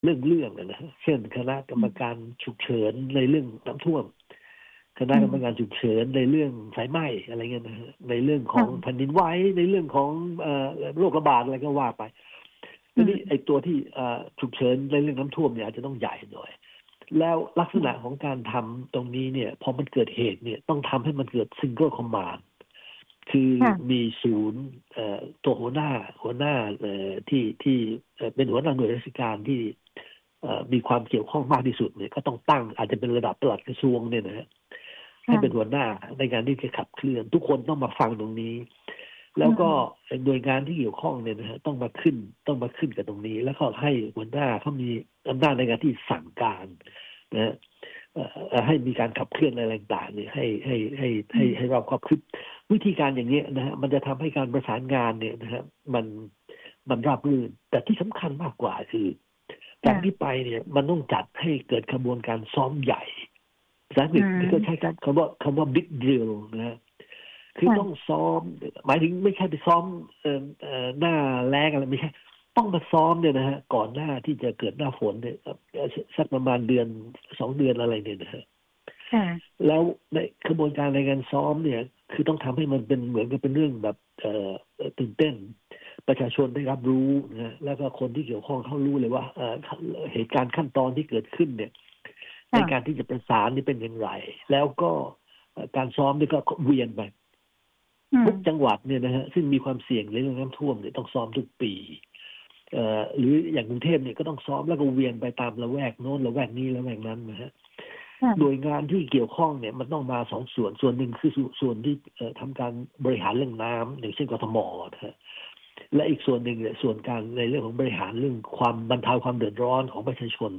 เรื่องนะฮะเช่นคณะกรรมการฉุกเฉินในเรื่องน้ำท่วมคณะกรรมการฉุกเฉินในเรื่องไฟไหม้อะไรเงี้ยนะฮะในเรื่องของแผ่นดินไหวในเรื่องของโรคระบาดอะไรก็ว่าไปทีนี้ไอ้ตัวที่ฉุกเฉินในเรื่องน้ำท่วมเนี่ยอาจจะต้องใหญ่หน่อยแล้วลักษณะของการทำตรงนี้เนี่ยพอมันเกิดเหตุเนี่ยต้องทำให้มันเกิด single command คือมีศูนย์ตัวหัวหน้าที่เป็นหัวหน้าหน่วยราชการที่มีความเกี่ยวข้องมากที่สุดเนี่ยก็ต้องตั้งอาจจะเป็นระดับปลัดกระทรวงเนี่ยนะฮะให้เป็นหัวหน้าในการที่จะขับเคลื่อนทุกคนต้องมาฟังตรงนี้แล้วก็หน่วยงานที่เกี่ยวข้องเนี่ยนะฮะต้องมาขึ้นกับตรงนี้แล้วก็ให้หัวหน้าเขามีอำนาจในการที่สั่งการนะฮะให้มีการขับเคลื่อนอะไรต่างๆเนี่ยให้เราครอบคลุมวิธีการอย่างนี้นะฮะมันจะทำให้การประสานงานเนี่ยนะฮะมันราบรื่นแต่ที่สำคัญมากกว่าคือจากนี้ไปเนี่ยมันต้องจัดให้เกิดกระบวนการซ้อมใหญ่ภาษาอังกฤษก็ใช้คำว่า big drill นะฮะคือต้องซ้อมหมายถึงไม่ใช่ไปซ้อมหน้าแล้งอะไรไม่ใช่ต้องมาซ้อมเนี่ยนะฮะก่อนหน้าที่จะเกิดหน้าฝนเนี่ยสักประมาณเดือน2 เดือนอะไรเนี่ยนะฮะแล้วในกระบวนการในการซ้อมเนี่ยคือต้องทำให้มันเป็นเหมือนกับเป็นเรื่องแบบตื่นเต้นประชาชนได้รับรู้นะแล้วก็คนที่เกี่ยวข้องเขารู้เลยว่าเหตุการณ์ขั้นตอนที่เกิดขึ้นเนี่ยในการที่จะประสานนี่เป็นอย่างไรแล้วก็การซ้อมนี่ก็เวียนไปทุกจังหวัดเนี่ยนะฮะซึ่งมีความเสี่ยงในเรื่องน้ำท่วมเนี่ยต้องซ้อมทุกปีหรืออย่างกรุงเทพเนี่ยก็ต้องซ้อมแล้วก็เวียนไปตามละแวกโน้นละแวกนี้ละแวกนั้นนะฮะหน่วยงานที่เกี่ยวข้องเนี่ยมันต้องมา2 ส่วนหนึ่งคือส่วนที่ทำการบริหารเรื่องน้ำอย่างเช่นกทมนะฮะและอีกส่วนหนึ่งเนี่ยส่วนการในเรื่องของบริหารเรื่องความบรรเทาความเดือดร้อนของประชาชน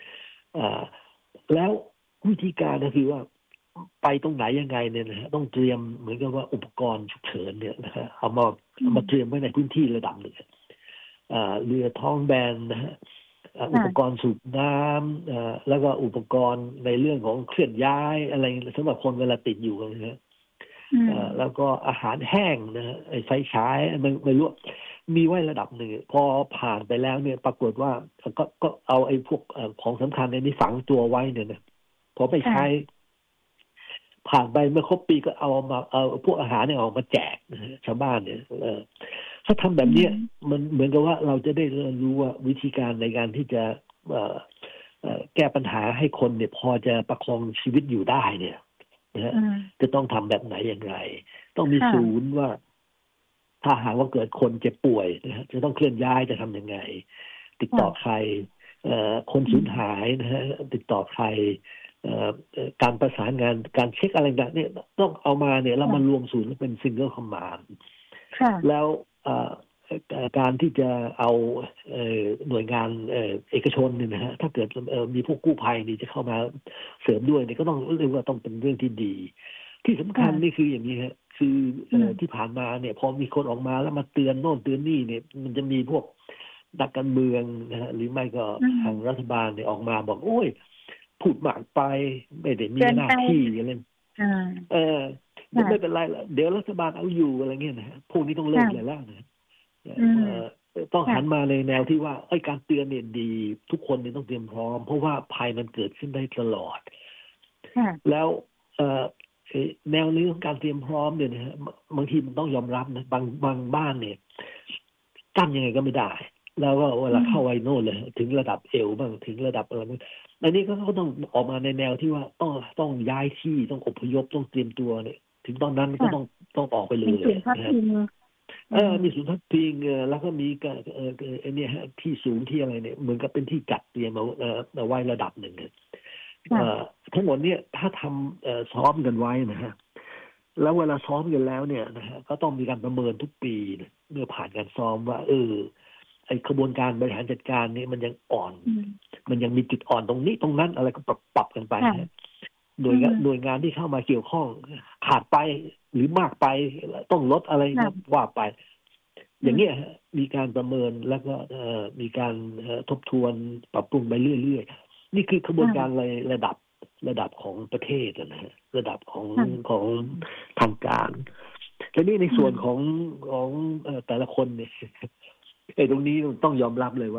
แล้ววิธีการก็คือว่าไปตรงไหนยังไงเนี่ยนะฮะต้องเตรียมเหมือนกับว่าอุปกรณ์ฉุกเฉินเนี่ยนะฮะเอามาเตรียมไว้ในพื้นที่ระดับหนึ่งเรือท้องแบนนะฮะอุปกรณ์สูบน้ำแล้วก็อุปกรณ์ในเรื่องของเคลื่อนย้ายอะไรสำหรับคนเวลาติดอยู่นะฮะแล้วก็อาหารแห้งนะฮะไฟฉายไม่รู้มีไว้ระดับหนึ่งพอผ่านไปแล้วเนี่ยปรากฏว่าก็เอาไอ้พวกของสำคัญในนี้ฝังตัวไว้เนี่ยนะพอไปใช้ผ่านไปเมื่อครบปีก็เอาพวกอาหารเนี่ยออกมาแจกนะฮะชาวบ้านเนี่ยถ้าทำแบบนี้มันเหมือนกับว่าเราจะได้รู้ว่าวิธีการในการที่จะแก้ปัญหาให้คนเนี่ยพอจะประคองชีวิตอยู่ได้เนี่ยนะฮะจะต้องทำแบบไหนอย่างไรต้องมีศูนย์ว่าถ้าหากว่าเกิดคนเจ็บป่วยนะฮะจะต้องเคลื่อนย้ายจะทำยังไงติดต่อใครคนสูญหายนะฮะติดต่อใครการประสานงานการเช็คอะไรต่างๆเนี่ยต้องเอามาเนี่ยแล้วมารวมศูนย์เป็น single command แล้วการที่จะเอาหน่วยงานเอกชนเนี่ยนะฮะถ้าเกิดมีพวกกู้ภัยนี่จะเข้ามาเสริมด้วยเนี่ยก็ต้องเรียกว่าต้องเป็นเรื่องที่ดีที่สำคัญนี่คืออย่างนี้ฮะคือที่ผ่านมาเนี่ยพอมีคนออกมาแล้วมาเตือนโน่นเตือนนี่เนี่ยมันจะมีพวกนักการเมืองนะฮะหรือไม่ก็ทางรัฐบาลเนี่ยออกมาบอกโอ้ยพูดมากไปไม่ได้มีหน้าที่อะไรไม่เป็นไรแล้วเดี๋ยวรัฐบาลเอาอยู่อะไรเงี้ยนะฮะพวกนี้ต้องเลิกเลยแล้วนะต้องหันมาในแนวที่ว่าการเตือนเนี่ยดีทุกคนเนี่ยต้องเตรียมพร้อมเพราะว่าภัยมันเกิดขึ้นได้ตลอดแล้วแนวนี้ของการเตรียมพร้อมเนี่ยนะฮะบางทีมันต้องยอมรับนะบางบ้านเนี่ยกั้นยังไงก็ไม่ได้แล้วก็เวลาเข้าไวโน่นเลยถึงระดับเอวบ้างถึงระดับอะไรบ้างอันนี้ก็ต้องออกมาในแนวที่ว่าต้องย้ายที่ต้องอพยพต้องเตรียมตัวเนี่ยถึงตอนนั้นก็ต้องออกไปเลยนะครับมีศูนย์พักพิงแล้วก็มีเนี่ยฮะที่สูงที่อะไรเนี่ยเหมือนกับเป็นที่จัดเตรียมเอาไว้ระดับหนึ่งทั้งหมดเนี่ยถ้าทำซ้อมกันไว้นะฮะแล้วเวลาซ้อมกันแล้วเนี่ยนะฮะก็ต้องมีการประเมินทุกปีเมื่อผ่านการซ้อมว่าไอ้กระบวนการบริหารจัดการนี่มันยังอ่อนมันยังมีจุดอ่อนตรงนี้ตรงนั้นอะไรก็ปรับกันไปโดยงานที่เข้ามาเกี่ยวข้องขาดไปหรือมากไปต้องลดอะไรว่าไปอย่างเงี้ยมีการประเมินแล้วก็มีการทบทวนปรับปรุงไปเรื่อยๆนี่คือกระบวนการระดับของประเทศนะฮะระดับของทางการแต่นี่ในส่วนของแต่ละคนเนี่ยตรงนี้ต้องยอมรับเลยว่า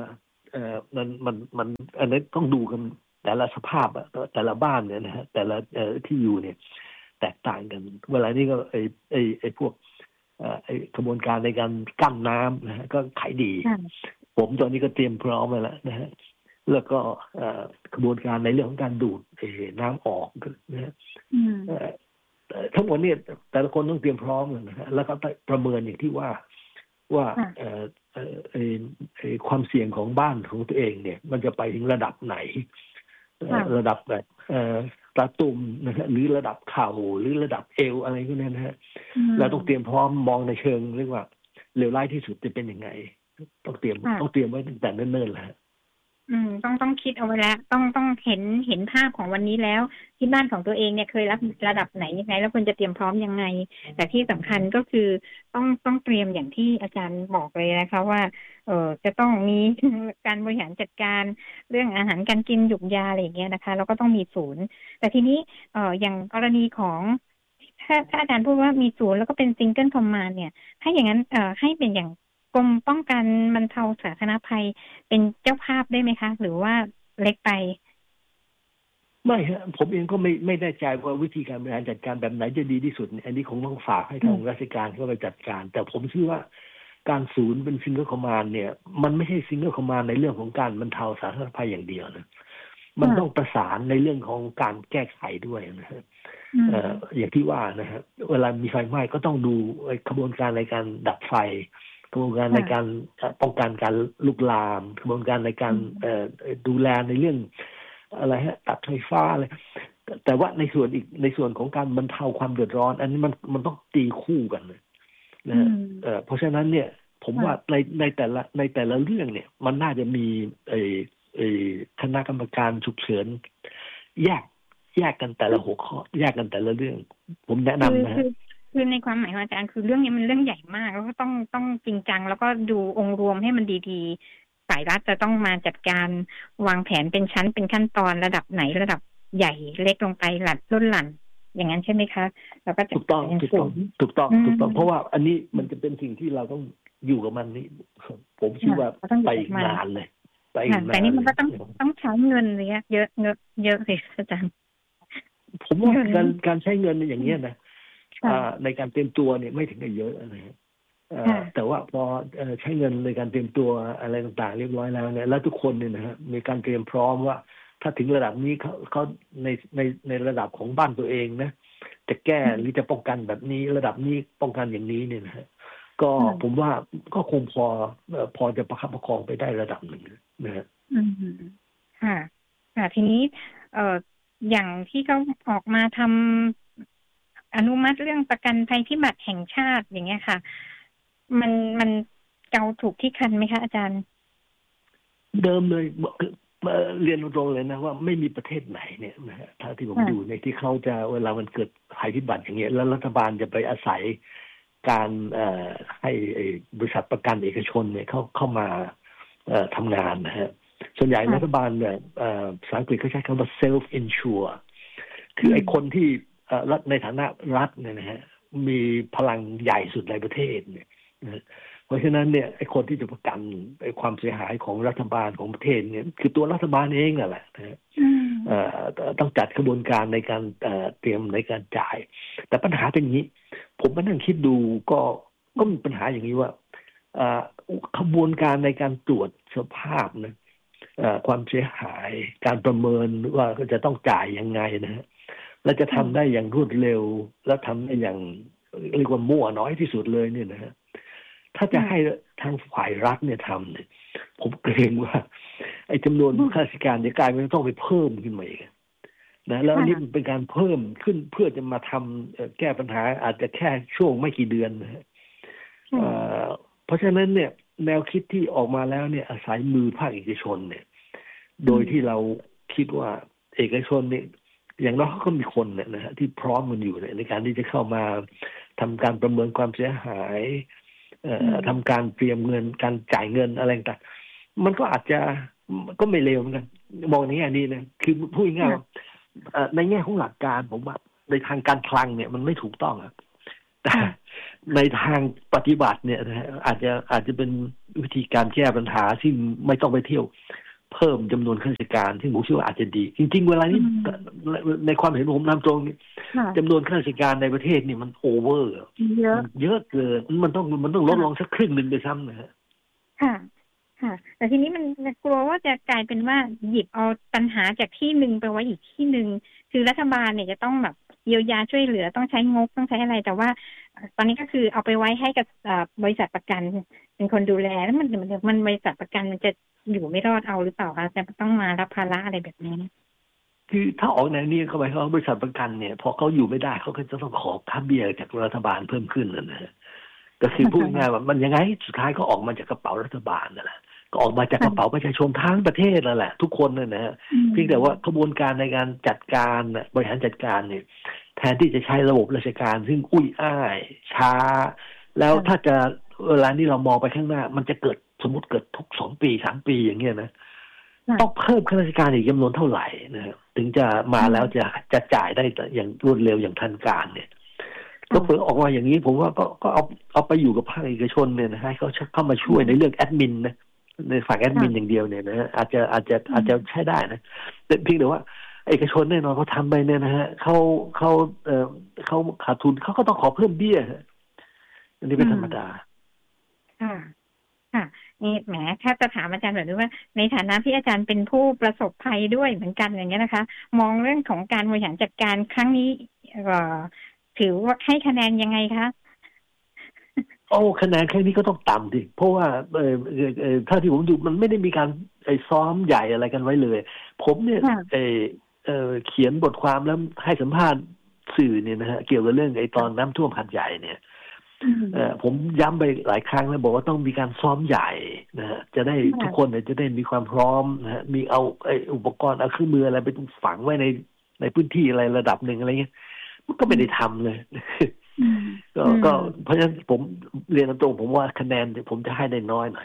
มันอันนี้ต้องดูกันแต่ละสภาพแต่ละบ้านเนี่ยนะฮะแต่ละที่อยู่เนี่ยแตกต่างกันเวลานี้ก็ไอ้พวกไอ้กระบวนการในการกั้นน้ำนะฮะก็ขายดีผมตอนนี้ก็เตรียมพร้อมไว้แล้วนะฮะแล้วก็กระบวนการในเรื่องของการดูดน้ำออกนะฮะทั้งหมดเนี่ยแต่ละคนต้องเตรียมพร้อมนะฮะแล้วก็ประเมินอย่างที่ว่าความเสี่ยงของบ้านของตัวเองเนี่ยมันจะไปถึงระดับไหนระดับแบบตาตุ่มนะฮะหรือระดับเข่าหรือระดับเอวอะไรก็นั้นนะฮะเราต้องเตรียมพร้อมมองในเชิงเรียกว่าเลวร้ายที่สุดจะเป็นยังไงต้องเตรียมไว้ตั้งแต่เนิ่นๆแล้วต้องคิดเอาไว้แล้วต้องเห็นภาพของวันนี้แล้วที่บ้านของตัวเองเนี่ยเคยรับระดับไหนยังไงแล้วควรจะเตรียมพร้อมยังไงแต่ที่สำคัญก็คือต้องเตรียมอย่างที่อาจารย์บอกเลยนะคะว่าจะต้องมีการบริหารจัดการเรื่องอาหารการกินหยุกยาอะไรอย่างเงี้ยนะคะแล้วก็ต้องมีศูนย์แต่ทีนี้อย่างกรณีของถ้าอาจารย์พูดว่ามีศูนย์แล้วก็เป็นซิงเกิลคอมมานด์เนี่ยถ้าอย่างนั้นให้เป็นอย่างกรมป้องกันบรรเทาสาธารณภัยเป็นเจ้าภาพได้ไหมคะหรือว่าเล็กไปไม่ฮะผมเองก็ไม่แน่ใจว่าวิธีการบริหารจัดการแบบไหนจะดีที่สุดอันนี้คงต้องฝากให้ทางราชการเข้าไปจัดการแต่ผมเชื่อว่าการศูนย์เป็นซิงเกิลคอมมานด์เนี่ยมันไม่ใช่ซิงเกิลคอมมานด์ในเรื่องของการบรรเทาสาธารณภัยอย่างเดียวนะมันต้องประสานในเรื่องของการแก้ไขด้วยนะฮะอย่างที่ว่านะฮะเวลามีไฟไหม้ก็ต้องดูกระบวนการในการดับไฟกระบวนการในการป้องกันการลุกลามกระบวนการในการดูแลในเรื่องอะไรฮะตัดไฟฟ้าอะไรแต่ว่าในส่วนของการบรรเทาความเดือดร้อนอันนี้มันต้องตีคู่กันเลยนะฮะเพราะฉะนั้นเนี่ยผมว่าในแต่ละเรื่องเนี่ยมันน่าจะมีคณะกรรมการฉุกเฉินแยกกันแต่ละหัวข้อแยกกันแต่ละเรื่องผมแนะนำนะคือในความหมายของอาจารย์คือเรื่องนี้มันเรื่องใหญ่มากแล้วก็ต้องจริงจังแล้วก็ดูองค์รวมให้มันดีๆฝ่ายรัฐจะต้องมาจัดการวางแผนเป็นชั้นเป็นขั้นตอนระดับไหนระดับใหญ่เล็กลงไปหลั่นล้นหลั่นอย่างนั้นใช่ไหมคะแล้วก็ถูกต้องเพราะว่าอันนี้มันจะเป็นสิ่งที่เราต้องอยู่กับมันนี่ผมคิดว่าไปนานเลยแต่นี่มันก็ต้องใช้เงินเลยเยอะเลยอาจารย์ผมว่าการใช้เงินอย่างเงี้ยนะในการเตรียมตัวเนี่ยไม่ถึงกับเยอะนะแต่ว่าพอใช้เงินในการเตรียมตัวอะไรต่างๆเรียบร้อยแล้วเนี่ยแล้วทุกคนเนี่ยนะฮะมีการเตรียมพร้อมว่าถ้าถึงระดับนี้เขาในระดับของบ้านตัวเองนะจะแก้หรือจะป้องกันแบบนี้ระดับนี้ป้องกันอย่างนี้เนี่ยนะฮะก็ผมว่าก็คงพอจะประคับประคองไปได้ระดับหนึ่งนะฮะค่ะทีนี้อย่างที่เขาออกมาทำอนุมัติเรื่องประกันภัยพิบัติแห่งชาติอย่างเงี้ยค่ะมันเกาถูกที่คันไหมคะอาจารย์เดิมเลยเรียนตรงๆเลยนะว่าไม่มีประเทศไหนเนี่ยนะฮะถ้าที่ผมดูในที่เขาจะเวลามันเกิดภัยพิบัติอย่างเงี้ยแล้วรัฐบาลจะไปอาศัยการให้บริษัทประกันเอกชนเนี่ยเข้ามาทำงานนะฮะส่วนใหญ่รัฐบาลเนี่ยภาษาอังกฤษเขาใช้คำว่า self insure คือไอ้คนที่รัฐในฐานะรัฐเนี่ยนะฮะมีพลังใหญ่สุดในประเทศเนี่ยเพราะฉะนั้นเนี่ยไอ้คนที่จะประกันไอ้ความเสียหายของรัฐบาลของประเทศเนี่ยคือตัวรัฐบาลเองนั่นแหละนะฮะต้องจัดกระบวนการในการเตรียมในการจ่ายแต่ปัญหาเป็นอย่างนี้ผมมานั่งคิดดูก็มีปัญหาอย่างนี้ว่าขบวนการในการตรวจสภาพนะความเสียหายการประเมินว่าจะต้องจ่ายยังไงนะฮะและจะทำได้อย่างรวดเร็วและทำได้อย่างเรียกว่ามั่วน้อยที่สุดเลยเนี่ยนะฮะถ้าจะให้ทางฝ่ายรัฐเนี่ยทำเนี่ยผมเกรงว่าไอ้จำนวนข้าราชการจะกลายเป็นต้องไปเพิ่มขึ้นมาอีกนะแล้วอันนี้มันเป็นการเพิ่มขึ้นเพื่อจะมาทำแก้ปัญหาอาจจะแค่ช่วงไม่กี่เดือนนะฮะเพราะฉะนั้นเนี่ยแนวคิดที่ออกมาแล้วเนี่ยอาศัยมือภาคเอกชนเนี่ยโดยที่เราคิดว่าเอกชนเนี่ยอย่างน้อยเขาก็มีคนเนี่ยนะฮะที่พร้อมมันอยู่ในการที่จะเข้ามาทำการประเมินความเสียหายทำการเตรียมเงินการจ่ายเงินอะไรต่างมันก็อาจจะก็ไม่เลวเหมือนกันมองในแง่นี้นะคือพูดง่ายๆในแง่ของหลักการผมว่าในทางการคลังเนี่ยมันไม่ถูกต้องครับแต่ในทางปฏิบัติเนี่ยนะฮะอาจจะเป็นวิธีการแก้ปัญหาที่ไม่ต้องไปเที่ยวเพิ่มจำนวนข้าราชการที่ผมคิดว่าอาจจะดีจริงๆเวลานี้ในความเห็นผมนำตรงนี้จำนวนข้าราชการในประเทศนี่มันโอเวอร์เยอะเกินมันต้องลดลงสักครึ่งนึงไปซ้ำนะฮะค่ะค่ะแต่ทีนี้มันกลัวว่าจะกลายเป็นว่าหยิบเอาปัญหาจากที่หนึ่งไปไว้อีกที่หนึ่งคือรัฐบาลเนี่ยจะต้องแบบเยียวยาช่วยเหลือต้องใช้งบต้องใช้อะไรแต่ว่าตอนนี้ก็คือเอาไปไว้ให้กับบริษัทประกันเป็นคนดูแลแล้วมันบริษัทประกันมันจะอยู่ไม่รอดเอาหรือเปล่าคะแต่ต้องมารับภาระอะไรแบบนี้คือถ้าออกในนี้เข้าไปเขาบริษัทประกันเนี่ยพอเขาอยู่ไม่ได้เขาก็จะต้องขอค่าเบี้ยจากรัฐบาลเพิ่มขึ้นนะฮะก็คือพูดง่ายว่ามันยังไงสุดท้ายก็ออกมาจากกระเป๋ารัฐบาลนั่นแหละก็ออกมาจากกระเป๋าประชาชนทั้งประเทศนั่นแหละทุกคนนั่นนะฮะเพียงแต่ว่ากระบวนการในการจัดการบริหารจัดการเนี่ยแทนที่จะใช้ระบบราชการซึ่งอุ้ยอ้ายช้าแล้วถ้าจะเวลานี้เรามองไปข้างหน้ามันจะเกิดสมมติเกิดทุก2 ปี3 ปีอย่างเงี้ยนะต้องเพิ่มข้าราชการอีกจำนวนเท่าไหร่นะถึงจะมาแล้วจะจ่ายได้อย่างรวดเร็วอย่างทันการเนี่ยก็เพิ่งออกมาอย่างนี้ผมว่าก็เอาไปอยู่กับภาคเอกชนเนี่ยนะให้เขาเข้ามาช่วยในเรื่องแอดมินนะในฝั่งแอดมินอย่างเดียวเนี่ยนะอาจจะใช้ได้นะแต่เพียงแต่ว่าเอกชนแน่นอนเขาทำไปเนี่ยนะฮะเขาขาดทุนเขาก็ต้องขอเพิ่มเบี้ยอันนี้เป็นธรรมดาค่ะนี่แหมแค่จะถามอาจารย์แบบนี้ว่าในฐานะที่อาจารย์เป็นผู้ประสบภัยด้วยเหมือนกันอย่างเงี้ยนะคะมองเรื่องของการบริหารจัดการครั้งนี้ถือว่าให้คะแนนยังไงคะคะแนนแค่นี้ก็ต้องต่ำดิเพราะว่าถ้าที่ผมดูมันไม่ได้มีการซ้อมใหญ่อะไรกันไว้เลยผมเนี่ยเขียนบทความแล้วให้สัมภาษณ์สื่อเนี่ยนะฮะเกี่ยวกับเรื่องตอนน้ำท่วมหัดใหญ่เนี่ยผมย้ำไปหลายครั้งแล้วบอกว่าต้องมีการซ้อมใหญ่นะฮะจะได้ทุกคนเนี่ยจะได้มีความพร้อมนะฮะมีเอาอุปกรณ์เอาเครื่องมืออะไรไปฝังไว้ในพื้นที่อะไรระดับหนึ่งอะไรเงี้ยมันก็ไม่ได้ทำเลยก็เพราะฉะนั้นผมเรียนตรงผมว่าคะแนนผมจะให้ได้น้อยหน่อย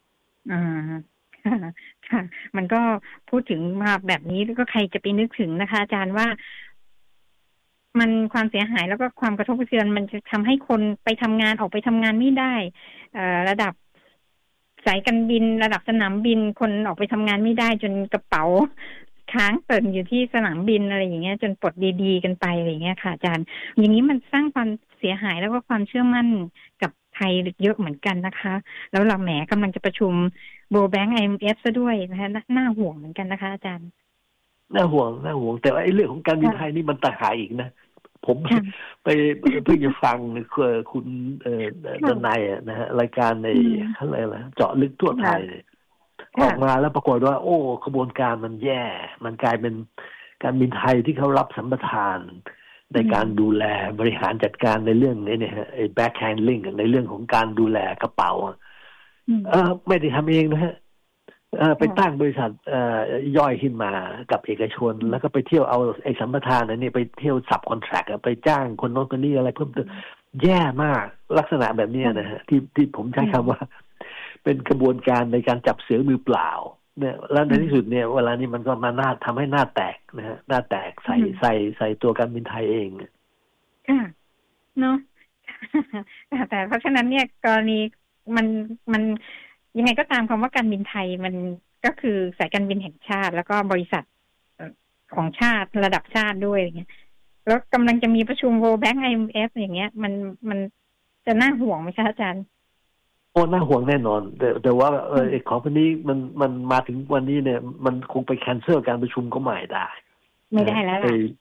ค่ะมันก็พูดถึงมาแบบนี้ก็ใครจะไปนึกถึงนะคะอาจารย์ว่ามันความเสียหายแล้วก็ความกระทบกระเทือนมันจะทำให้คนไปทำงานออกไปทำงานไม่ได้ระดับสายการบินระดับสนามบินคนออกไปทำงานไม่ได้จนกระเป๋าค้างเติ่งอยู่ที่สนามบินอะไรอย่างเงี้ยจนปลดดีๆกันไปอะไรอย่างเงี้ยค่ะอาจารย์อย่างนี้มันสร้างความเสียหายแล้วก็ความเชื่อมั่นกับไทยเยอะเหมือนกันนะคะแล้วเราแหมกำลังจะประชุมWorld Bank IMF ซะด้วยนะคะน่าห่วงเหมือนกันนะคะอาจารย์น่าห่วงแต่ว่าเรื่องของการบินไทยนี่มันต่างหากอีกนะผมไปเพิ่งจะฟังคุณดนายนะฮะรายการในอะไรล่ะเจาะลึกทั่วไทยออกมาแล้วปรากฏว่าขบวนการมันแย่มันกลายเป็นการบินไทยที่เขารับสัมปทานในการดูแลบริหารจัดการในเรื่องนี้เนี่ยฮะแบ็คแฮนดิ้งในเรื่องของการดูแลกระเป๋าไม่ได้ทำเองนะฮะไปตั้งบริษัทย่อยขึ้นมากับเอกชนแล้วก็ไปเที่ยวเอาสัมปทานนั้นนี่ไปเที่ยวซับคอนแทรคไปจ้างคนโน้นคนนี้อะไรเพิ่มเติมแย่มากลักษณะแบบนี้นะฮะที่ผมใช้คำว่าเป็นกระบวนการในการจับเสือมือเปล่าเนี่ยแล้วในที่สุดเนี่ยเวลานี้มันก็มาทำให้หน้าแตกนะฮะหน้าแตกใส่ตัวการบินไทยเองค่ะเนาะแต่เพราะฉะนั้นเนี่ยกรณีมันยังไงก็ตามคำว่าการบินไทยมันก็คือสายการบินแห่งชาติแล้วก็บริษัทของชาติระดับชาติด้วยอย่างเงี้ยแล้วกำลังจะมีประชุม World Bank IMF อย่างเงี้ยมันจะน่าห่วงไหมคะอาจารย์น่าห่วงแน่นอนแต่ว่าของพวกนี้มันมาถึงวันนี้เนี่ยมันคงไปแคนเซิลการประชุมก็ไม่ได้แล้ว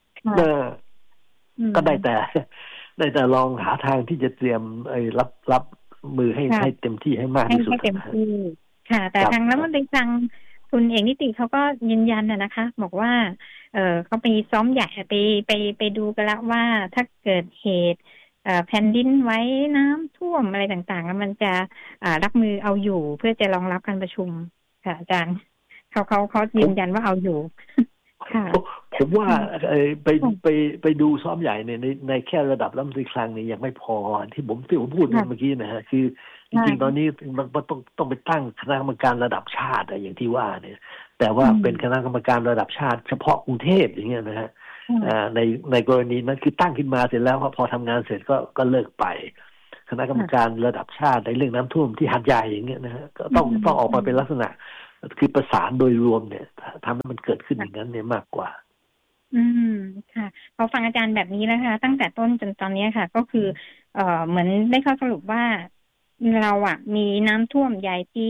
ก็ได้แต่ลองหาทางที่จะเตรียมรับมือให้เต็มที่ให้มากที่สุดให้เต็มที่ค่ะแต่ทางรัฐมนตรีคลังคุณเอกนิติเขาก็ยืนยันนะคะบอกว่าเขาไปซ้อมใหญ่ไปดูกันแล้วว่าถ้าเกิดเหตุแผ่นดินไหวน้ำท่วมอะไรต่างๆมันจะรับมือเอาอยู่เพื่อจะรองรับการประชุมค่ะอาจารย์เขายืนยันว่าเอาอยู่ผมว่าไปดูซ้อมใหญ่ในแค่ระดับรัฐมนตรีคลังนี่ยังไม่พอที่ผมพูดเมื่อกี้นะฮะคือจริงๆตอนนี้มันต้องไปตั้งคณะกรรมการระดับชาติอย่างที่ว่าเนี่ยแต่ว่าเป็นคณะกรรมการระดับชาติเฉพาะกรุงเทพอย่างเงี้ยนะฮะในกรณีนั้นคือตั้งขึ้นมาเสร็จแล้วพอทำงานเสร็จก็เลิกไปคณะกรรมการระดับชาติในเรื่องน้ำท่วมที่หาดใหญ่อย่างเงี้ยนะฮะก็ต้องออกมาเป็นลักษณะคือประสานโดยรวมเนี่ยทำให้มันเกิดขึ้นอย่างนั้นเนี่ยมากกว่าค่ะพอฟังอาจารย์แบบนี้แล้วค่ะตั้งแต่ต้นจนตอนนี้ค่ะก็คือเหมือนได้ข้อสรุปว่าเรามีน้ำท่วมใหญ่ปี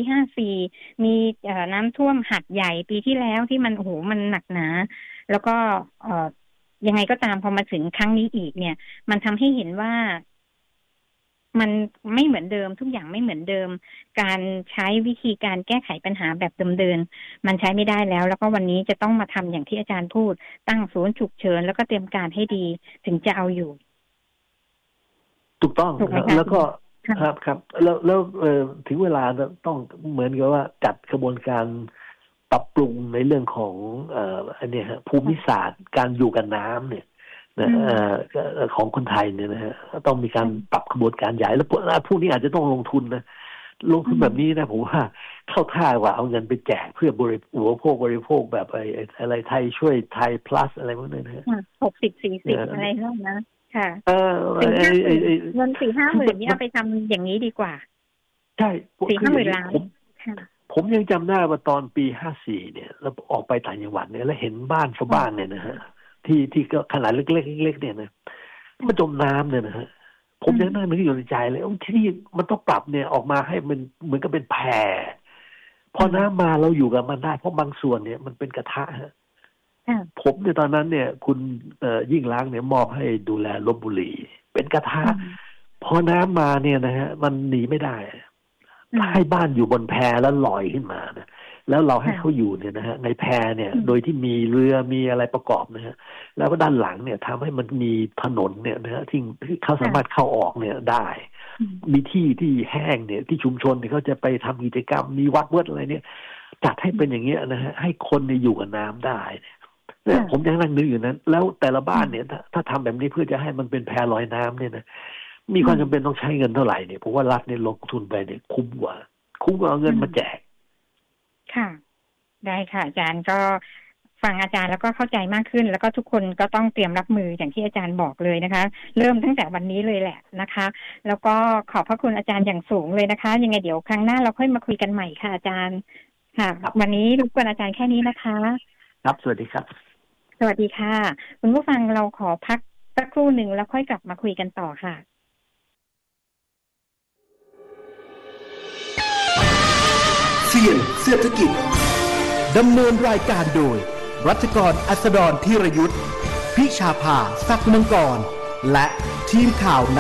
54มีน้ำท่วมหาดใหญ่ปีที่แล้วที่มันโอ้โหมันหนักหนาแล้วก็ยังไงก็ตามพอมาถึงครั้งนี้อีกเนี่ยมันทำให้เห็นว่ามันไม่เหมือนเดิมทุกอย่างไม่เหมือนเดิมการใช้วิธีการแก้ไขปัญหาแบบเดิมๆมันใช้ไม่ได้แล้วแล้วก็วันนี้จะต้องมาทำอย่างที่อาจารย์พูดตั้งศูนย์ฉุกเฉินแล้วก็เตรียมการให้ดีถึงจะเอาอยู่ถูกต้องแล้วก็ครับแล้วถึงเวลาต้องเหมือนกับว่าจัดกระบวนการปรับปรุงในเรื่องของอันนี้ฮะภูมิศาสตร์การอยู่กับน้ำเนี่ยของคนไทยเนี่ยนะฮะต้องมีการปรับกระบวนการใหญ่แล้วพวกนี้อาจจะต้องลงทุนแบบนี้นะผมว่าเข้าท่ากว่าเอาเงินไปแจกเพื่อบริโภคแบบอะไรไทยช่วยไทย plus อะไรพวกนี้นะฮะ 60-40อะไรนั่นนะค่ะเงิน 4-5 หมื่นนี่เอาไปทำอย่างนี้ดีกว่าใช่ 4-5 หมื่นล้านผมยังจำได้ว่าตอนปี54เนี่ยเราออกไปต่างจังหวัดเนี่ยแล้วเห็นบ้านชาวบ้านเนี่ยนะฮะที่ก็ขนาดเล็กๆเนี่ยนะมันจมน้ำเนี่ยนะฮะผมยังนั่งนึกอยู่ในใจเลยที่นี่มันต้องปรับเนี่ยออกมาให้มันเหมือนกับเป็นแพพอน้ำมาเราอยู่กับมันได้เพราะบางส่วนเนี่ยมันเป็นกระทะฮะผมในตอนนั้นเนี่ยคุณยิ่งล้างเนี่ยมอบให้ดูแลลพบุรีเป็นกระทะพอน้ำมาเนี่ยนะฮะมันหนีไม่ได้ให้บ้านอยู่บนแพแล้วลอยขึ้นมานะแล้วเราให้เขาอยู่เนี่ยนะฮะในแพเนี่ยโดยที่มีเรือมีอะไรประกอบนะฮะแล้วก็ด้านหลังเนี่ยทำให้มันมีถนนเนี่ยนะฮะที่เขาสามารถเข้าออกเนี่ยได้มีที่แห้งเนี่ยที่ชุมชนเนี่ยเขาจะไปทำกิจกรรมมีวัดอะไรเนี่ยจัดให้เป็นอย่างเงี้ยนะฮะให้คนเนี่ยอยู่กับน้ำได้เนี่ยผมยังนั่งนึกอยู่นั้นแล้วแต่ละบ้านเนี่ยถ้าทำแบบนี้เพื่อจะให้มันเป็นแพลอยน้ำเนี่ยนะมีความจำเป็นต้องใช้เงินเท่าไหร่เนี่ยผมว่ารัฐเนี่ยลงทุนไปเนี่ยคุ้มกว่าเอาเงินมาแจกค่ะได้ค่ะอาจารย์ก็ฟังอาจารย์แล้วก็เข้าใจมากขึ้นแล้วก็ทุกคนก็ต้องเตรียมรับมืออย่างที่อาจารย์บอกเลยนะคะเริ่มตั้งแต่วันนี้เลยแหละนะคะแล้วก็ขอบพระคุณอาจารย์อย่างสูงเลยนะคะยังไงเดี๋ยวครั้งหน้าเราค่อยมาคุยกันใหม่ค่ะอาจารย์ค่ะวันนี้รบกวนอาจารย์แค่นี้นะคะครับสวัสดีครับสวัสดีค่ะคุณผู้ฟังเราขอพักสักครู่หนึ่งแล้วค่อยกลับมาคุยกันต่อค่ะเสี่ยงเศรษฐกิจดำเนินรายการโดยรัชกรอัสดรธีรยุทธพิชาภาศักดิ์มังกรและทีมข่าว